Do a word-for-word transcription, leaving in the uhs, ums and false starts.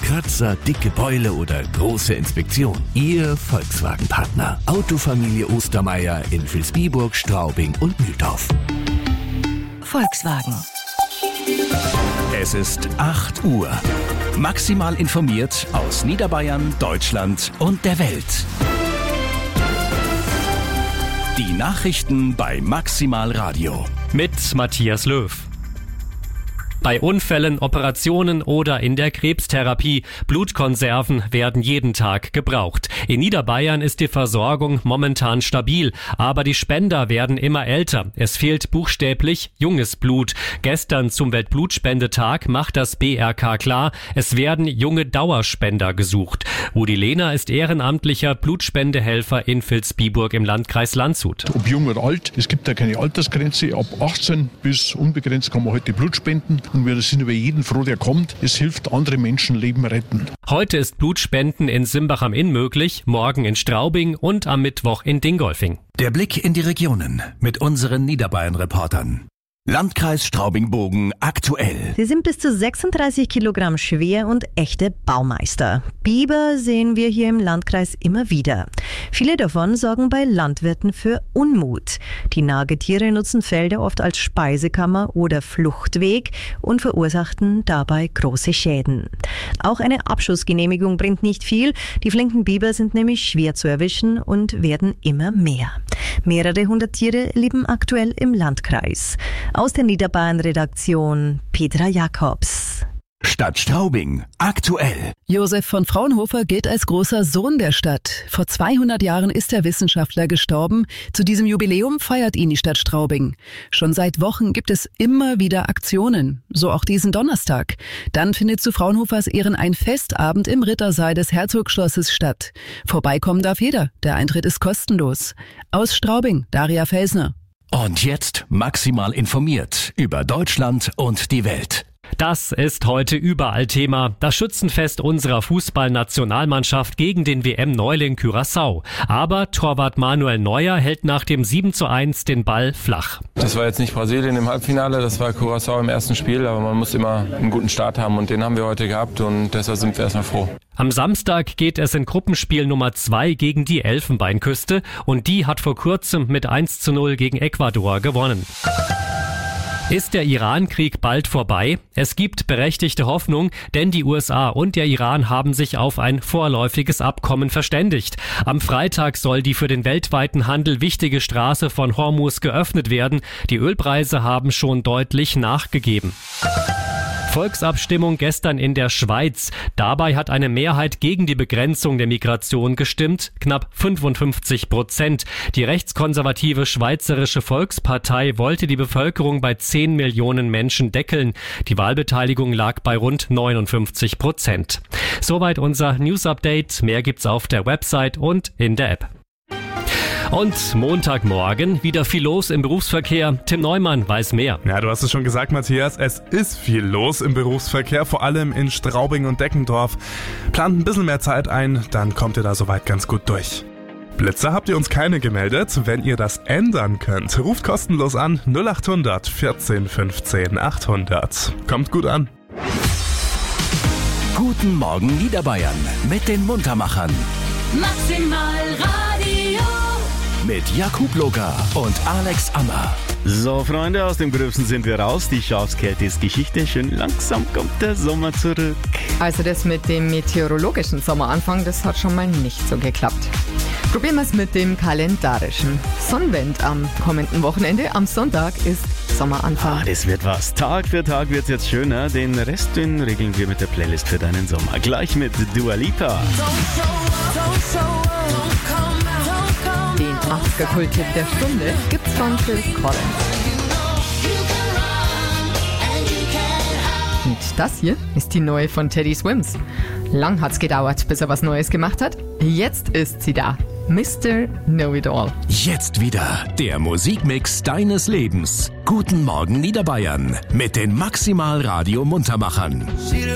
Kratzer, dicke Beule oder große Inspektion? Ihr Volkswagen-Partner. Autofamilie Ostermeier in Vilsbiburg, Straubing und Mühldorf. Volkswagen. Es ist acht Uhr. Maximal informiert aus Niederbayern, Deutschland und der Welt. Die Nachrichten bei Maximal Radio. Mit Matthias Löw. Bei Unfällen, Operationen oder in der Krebstherapie, Blutkonserven werden jeden Tag gebraucht. In Niederbayern ist die Versorgung momentan stabil, aber die Spender werden immer älter. Es fehlt buchstäblich junges Blut. Gestern zum Weltblutspendetag macht das B R K klar, es werden junge Dauerspender gesucht. Rudi Lehner ist ehrenamtlicher Blutspendehelfer in Vilsbiburg im Landkreis Landshut. Ob jung oder alt, es gibt da keine Altersgrenze. Ab achtzehn bis unbegrenzt kann man heute Blut spenden. Und wir sind über jeden froh, der kommt. Es hilft, andere Menschenleben retten. Heute ist Blutspenden in Simbach am Inn möglich, morgen in Straubing und am Mittwoch in Dingolfing. Der Blick in die Regionen mit unseren Niederbayern-Reportern. Landkreis Straubing-Bogen aktuell. Sie sind bis zu sechsunddreißig Kilogramm schwer und echte Baumeister. Biber sehen wir hier im Landkreis immer wieder. Viele davon sorgen bei Landwirten für Unmut. Die Nagetiere nutzen Felder oft als Speisekammer oder Fluchtweg und verursachten dabei große Schäden. Auch eine Abschussgenehmigung bringt nicht viel. Die flinken Biber sind nämlich schwer zu erwischen und werden immer mehr. Mehrere hundert Tiere leben aktuell im Landkreis. Aus der Niederbayern-Redaktion Petra Jakobs. Stadt Straubing aktuell. Josef von Fraunhofer gilt als großer Sohn der Stadt. Vor zweihundert Jahren ist der Wissenschaftler gestorben. Zu diesem Jubiläum feiert ihn die Stadt Straubing. Schon seit Wochen gibt es immer wieder Aktionen. So auch diesen Donnerstag. Dann findet zu Fraunhofers Ehren ein Festabend im Rittersaal des Herzogsschlosses statt. Vorbeikommen darf jeder. Der Eintritt ist kostenlos. Aus Straubing, Daria Felsner. Und jetzt maximal informiert über Deutschland und die Welt. Das ist heute überall Thema. Das Schützenfest unserer Fußballnationalmannschaft gegen den W M-Neuling Curaçao. Aber Torwart Manuel Neuer hält nach dem sieben zu eins den Ball flach. Das war jetzt nicht Brasilien im Halbfinale, das war Curaçao im ersten Spiel. Aber man muss immer einen guten Start haben und den haben wir heute gehabt und deshalb sind wir erstmal froh. Am Samstag geht es in Gruppenspiel Nummer zwei gegen die Elfenbeinküste und die hat vor kurzem mit eins zu null gegen Ecuador gewonnen. Ist der Iran-Krieg bald vorbei? Es gibt berechtigte Hoffnung, denn die U S A und der Iran haben sich auf ein vorläufiges Abkommen verständigt. Am Freitag soll die für den weltweiten Handel wichtige Straße von Hormuz geöffnet werden. Die Ölpreise haben schon deutlich nachgegeben. Volksabstimmung gestern in der Schweiz. Dabei hat eine Mehrheit gegen die Begrenzung der Migration gestimmt, knapp fünfundfünfzig Prozent. Die rechtskonservative Schweizerische Volkspartei wollte die Bevölkerung bei zehn Millionen Menschen deckeln. Die Wahlbeteiligung lag bei rund neunundfünfzig Prozent. Soweit unser News-Update. Mehr gibt's auf der Website und in der App. Und Montagmorgen wieder viel los im Berufsverkehr. Tim Neumann weiß mehr. Ja, du hast es schon gesagt, Matthias. Es ist viel los im Berufsverkehr, vor allem in Straubing und Deckendorf. Plant ein bisschen mehr Zeit ein, dann kommt ihr da soweit ganz gut durch. Blitzer habt ihr uns keine gemeldet. Wenn ihr das ändern könnt, ruft kostenlos an null acht hundert vierzehn fünfzehn achthundert. Kommt gut an. Guten Morgen Niederbayern mit den Muntermachern. Maximal Radio. Mit Jakub Loga und Alex Ammer. So, Freunde, aus dem Gröbsten sind wir raus. Die Schafskälte ist Geschichte. Schön langsam kommt der Sommer zurück. Also das mit dem meteorologischen Sommeranfang, das hat schon mal nicht so geklappt. Probieren wir es mit dem kalendarischen. Sonnenwend am kommenden Wochenende. Am Sonntag ist Sommeranfang. Ah, das wird was. Tag für Tag wird es jetzt schöner. Den Rest, den regeln wir mit der Playlist für deinen Sommer. Gleich mit Dua Lipa. Den achtziger-Kult-Tipp der Stunde gibt's von Phil Collins. Und das hier ist die neue von Teddy Swims. Lang hat's gedauert, bis er was Neues gemacht hat. Jetzt ist sie da. Mister Know-It-All. Jetzt wieder der Musikmix deines Lebens. Guten Morgen Niederbayern mit den Maximal Radio Muntermachern.